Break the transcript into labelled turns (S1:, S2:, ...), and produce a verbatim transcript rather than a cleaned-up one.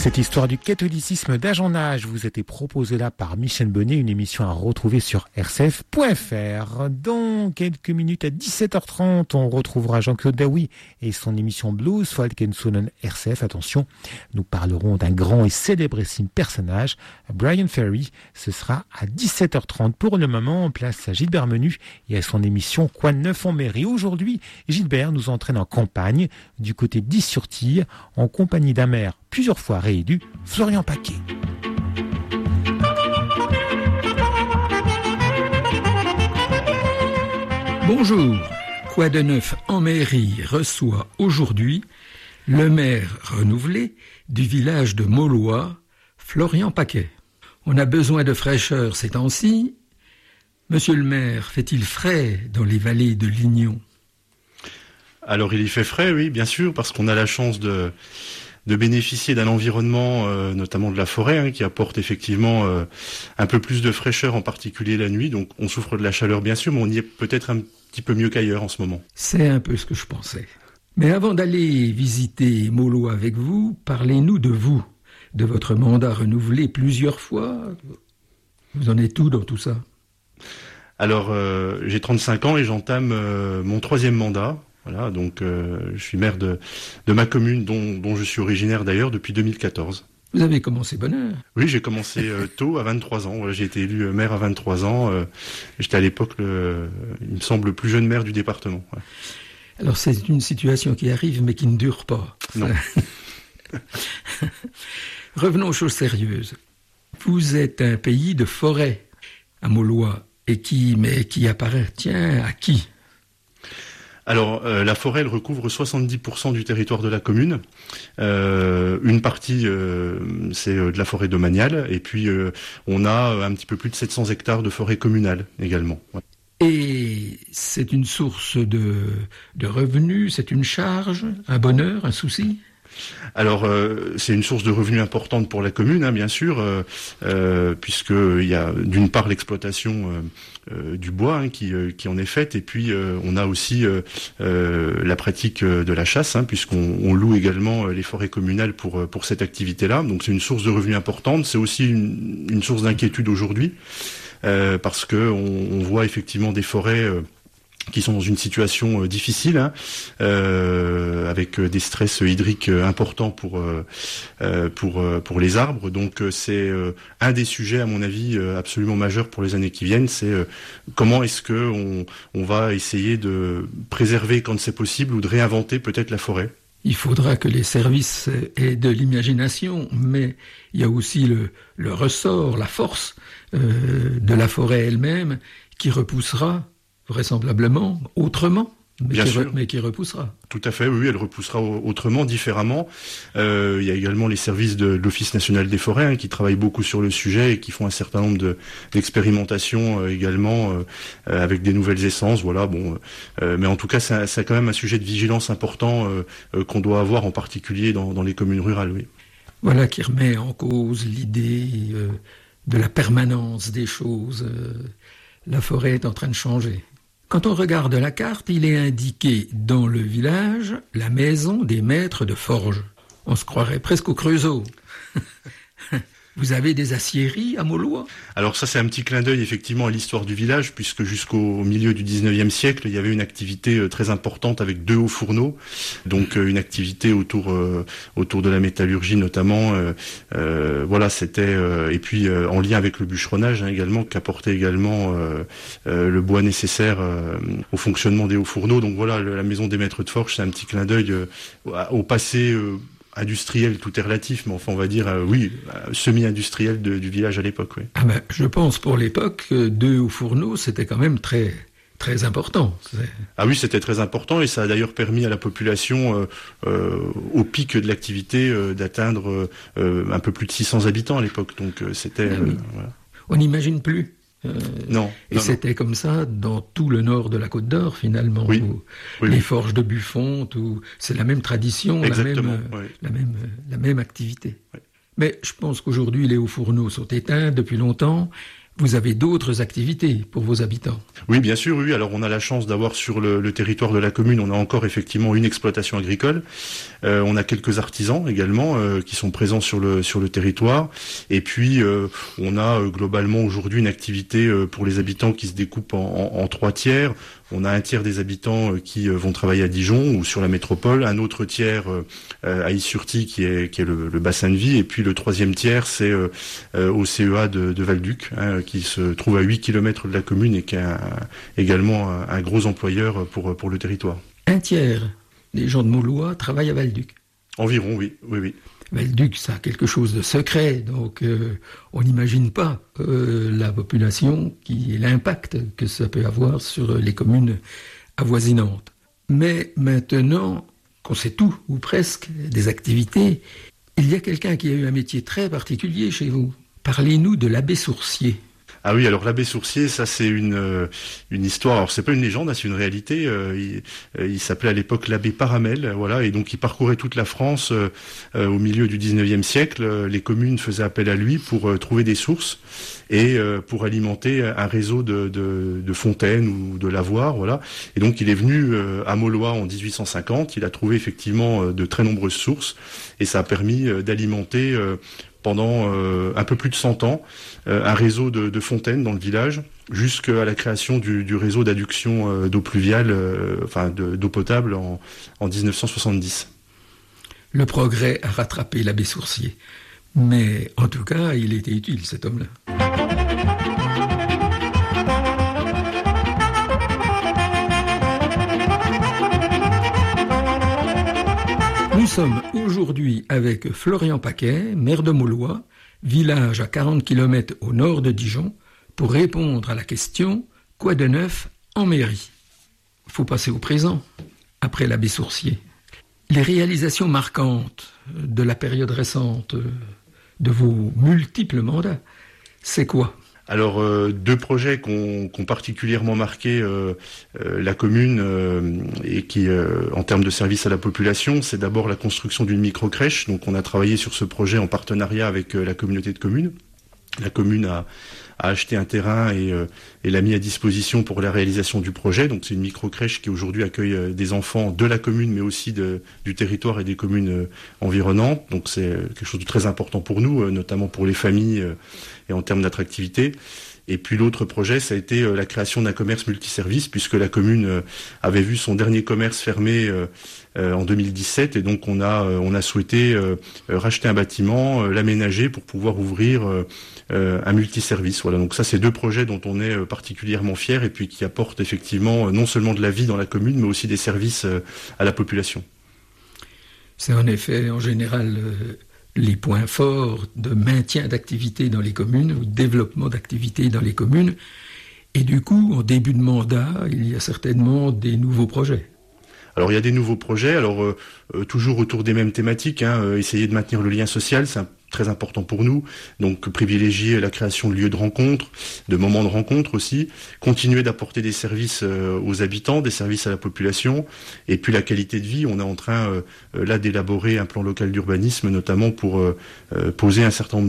S1: Cette histoire du catholicisme d'âge en âge vous a été proposée là par Michel Bonnet, une émission à retrouver sur r c f point f r. Dans quelques minutes à dix-sept heures trente, on retrouvera Jean-Claude Daoui et son émission Blues, Folk and Soul R C F. Attention, nous parlerons d'un grand et célébrissime personnage, Brian Ferry. Ce sera à dix-sept heures trente. Pour le moment, place à Gilbert Menu et à son émission Quoi de neuf en mairie. Aujourd'hui, Gilbert nous entraîne en campagne, du côté d'Is-sur-Tille, en compagnie d'un maire plusieurs fois réélu, Florian Paquet.
S2: Bonjour, Quoi de neuf en mairie reçoit aujourd'hui le maire renouvelé du village de Maulois, Florian Paquet. On a besoin de fraîcheur ces temps-ci. Monsieur le maire, fait-il frais dans les vallées de Lignon ?
S3: Alors il y fait frais, oui, bien sûr, parce qu'on a la chance de... de bénéficier d'un environnement, euh, notamment de la forêt, hein, qui apporte effectivement euh, un peu plus de fraîcheur, en particulier la nuit. Donc on souffre de la chaleur, bien sûr, mais on y est peut-être un petit peu mieux qu'ailleurs en ce moment.
S2: C'est un peu ce que je pensais. Mais avant d'aller visiter Maulois avec vous, parlez-nous de vous, de votre mandat renouvelé plusieurs fois. Vous en êtes où dans tout ça ?
S3: Alors, euh, j'ai trente-cinq ans et j'entame euh, mon troisième mandat. Voilà, donc euh, je suis maire de, de ma commune, dont, dont je suis originaire d'ailleurs depuis deux mille quatorze.
S2: Vous avez commencé bonne heure.
S3: Oui, j'ai commencé euh, tôt, à vingt-trois ans. Voilà, j'ai été élu euh, maire à vingt-trois ans. Euh, j'étais à l'époque, le, il me semble, le plus jeune maire du département. Ouais.
S2: Alors c'est une situation qui arrive, mais qui ne dure pas.
S3: Non.
S2: Revenons aux choses sérieuses. Vous êtes un pays de forêt, à Maulois, et qui, mais qui appartient à qui ?
S3: Alors, euh, la forêt, elle recouvre soixante-dix pour cent du territoire de la commune. Euh, une partie, euh, c'est euh, de la forêt domaniale. Et puis, euh, on a un petit peu plus de sept cents hectares de forêt communale également. Ouais.
S2: Et c'est une source de, de revenus, c'est une charge, un bonheur, un souci ?
S3: Alors, euh, c'est une source de revenus importante pour la commune, hein, bien sûr, euh, euh, puisqu'il y a d'une part l'exploitation euh, euh, du bois hein, qui, euh, qui en est faite, et puis euh, on a aussi euh, euh, la pratique de la chasse, hein, puisqu'on on loue également les forêts communales pour, pour cette activité-là. Donc c'est une source de revenus importante, c'est aussi une, une source d'inquiétude aujourd'hui, euh, parce que on, on voit effectivement des forêts... Euh, qui sont dans une situation euh, difficile, hein, euh, avec euh, des stress hydriques euh, importants pour euh, pour euh, pour les arbres. Donc euh, c'est euh, un des sujets, à mon avis, euh, absolument majeurs pour les années qui viennent. C'est euh, comment est-ce que on, on va essayer de préserver quand c'est possible ou de réinventer peut-être la forêt.
S2: Il faudra que les services aient de l'imagination, mais il y a aussi le, le ressort, la force euh, de la forêt elle-même qui repoussera vraisemblablement, autrement, mais
S3: Bien
S2: qui,
S3: sûr.
S2: Re, mais qui repoussera.
S3: Tout à fait, oui, elle repoussera autrement, différemment. Euh, il y a également les services de, de l'Office national des forêts hein, qui travaillent beaucoup sur le sujet et qui font un certain nombre de, d'expérimentations euh, également euh, euh, avec des nouvelles essences. Voilà, bon, euh, mais en tout cas, c'est, c'est quand même un sujet de vigilance important euh, euh, qu'on doit avoir, en particulier dans, dans les communes rurales. Oui.
S2: Voilà qui remet en cause l'idée euh, de la permanence des choses. Euh, la forêt est en train de changer. Quand on regarde la carte, il est indiqué dans le village la maison des maîtres de forge. On se croirait presque au Creusot. Vous avez des aciéries à Maulois ?
S3: Alors ça, c'est un petit clin d'œil effectivement à l'histoire du village, puisque jusqu'au milieu du dix-neuvième siècle, il y avait une activité très importante avec deux hauts fourneaux, donc une activité autour euh, autour de la métallurgie notamment. Euh, euh, voilà, c'était euh, et puis euh, en lien avec le bûcheronnage hein, également, qui apportait également euh, euh, le bois nécessaire euh, au fonctionnement des hauts fourneaux. Donc voilà, le, la maison des maîtres de forge, c'est un petit clin d'œil euh, au passé. Euh, industriel, tout est relatif, mais enfin on va dire euh, oui, euh, semi-industriel de, du village à l'époque. Oui.
S2: Ah ben, je pense pour l'époque, euh, deux hauts fourneaux, c'était quand même très très important. C'est...
S3: Ah oui, c'était très important et ça a d'ailleurs permis à la population, euh, euh, au pic de l'activité, euh, d'atteindre euh, un peu plus de six cents habitants à l'époque. Donc euh, c'était...
S2: Ah oui.
S3: euh, voilà.
S2: On n'imagine plus. Euh,
S3: non.
S2: Et
S3: non,
S2: c'était
S3: non.
S2: comme ça dans tout le nord de la Côte d'Or, finalement.
S3: Oui.
S2: Où
S3: Oui,
S2: les
S3: oui.
S2: forges de Buffon, tout, c'est la même tradition, la même,
S3: Exactement,
S2: euh,
S3: oui.
S2: la même, euh, la même activité.
S3: Oui.
S2: Mais je pense qu'aujourd'hui, les hauts fourneaux sont éteints depuis longtemps. vous avez d'autres activités pour vos habitants.
S3: Oui, bien sûr, oui. Alors on a la chance d'avoir sur le, le territoire de la commune, on a encore effectivement une exploitation agricole. Euh, on a quelques artisans également euh, qui sont présents sur le sur le territoire. Et puis euh, on a euh, globalement aujourd'hui une activité euh, pour les habitants qui se découpe en, en, en trois tiers. On a un tiers des habitants euh, qui euh, vont travailler à Dijon ou sur la métropole, un autre tiers euh, à Is-sur-Tille qui est qui est le, le bassin de vie, et puis le troisième tiers c'est euh, euh, au C E A de, de Val-Duc, hein, qui se trouve à huit kilomètres de la commune et qui est un, également un, un gros employeur pour pour le territoire.
S2: Un tiers des gens de Maulois travaillent à Val-Duc.
S3: Environ, oui, oui, oui.
S2: Val-Duc, ça a quelque chose de secret, donc euh, on n'imagine pas euh, la population qui et l'impact que ça peut avoir sur les communes avoisinantes. Mais maintenant qu'on sait tout, ou presque, des activités, il y a quelqu'un qui a eu un métier très particulier chez vous. Parlez-nous de l'abbé Sourcier.
S3: Ah oui, alors l'abbé Sourcier, ça c'est une euh, une histoire. Alors c'est pas une légende, hein, c'est une réalité. Euh, il euh, il s'appelait à l'époque l'abbé Paramel, voilà, et donc il parcourait toute la France euh, euh, au milieu du dix-neuvième siècle. Euh, les communes faisaient appel à lui pour euh, trouver des sources et euh, pour alimenter un réseau de, de, de fontaines ou de lavoirs, voilà. Et donc il est venu euh, à Maulois en dix-huit cent cinquante. Il a trouvé effectivement euh, de très nombreuses sources et ça a permis euh, d'alimenter euh, pendant euh, un peu plus de cent ans, euh, un réseau de, de fontaines dans le village, jusqu'à la création du, du réseau d'adduction euh, d'eau pluviale, euh, enfin de, d'eau potable en, en dix-neuf cent soixante-dix.
S2: Le progrès a rattrapé l'abbé Sourcier. Mais en tout cas, il était utile, cet homme-là. Nous sommes aujourd'hui avec Florian Paquet, maire de Maulois, village à quarante kilomètres au nord de Dijon, pour répondre à la question « Quoi de neuf en mairie ?» Il faut passer au présent, après l'abbé Sourcier. Les réalisations marquantes de la période récente, de vos multiples mandats, c'est quoi ?
S3: Alors, euh, deux projets qui ont, qui ont particulièrement marqué euh, euh, la commune euh, et qui, euh, en termes de service à la population, c'est d'abord la construction d'une micro-crèche. Donc, on a travaillé sur ce projet en partenariat avec euh, la communauté de communes. La commune a, a acheté un terrain et, euh, et l'a mis à disposition pour la réalisation du projet. Donc, c'est une micro-crèche qui aujourd'hui accueille euh, des enfants de la commune, mais aussi de, du territoire et des communes euh, environnantes. Donc, c'est quelque chose de très important pour nous, euh, notamment pour les familles euh, et en termes d'attractivité. Et puis l'autre projet, ça a été euh, la création d'un commerce multiservice, puisque la commune euh, avait vu son dernier commerce fermé euh, euh, en deux mille dix-sept, et donc on a euh, on a souhaité euh, racheter un bâtiment, euh, l'aménager pour pouvoir ouvrir euh, euh, un multiservice. Voilà, donc ça c'est deux projets dont on est euh, particulièrement fiers et puis qui apportent effectivement euh, non seulement de la vie dans la commune, mais aussi des services euh, à la population.
S2: C'est en effet en général euh... les points forts de maintien d'activité dans les communes, ou de développement d'activité dans les communes. Et du coup, en début de mandat, il y a certainement des nouveaux projets.
S3: Alors il y a des nouveaux projets, alors euh, euh, toujours autour des mêmes thématiques, hein, euh, essayer de maintenir le lien social, c'est un très important pour nous, donc privilégier la création de lieux de rencontre, de moments de rencontre aussi, continuer d'apporter des services euh, aux habitants, des services à la population, et puis la qualité de vie. On est en train euh, là d'élaborer un plan local d'urbanisme, notamment pour euh, euh, poser un certain nombre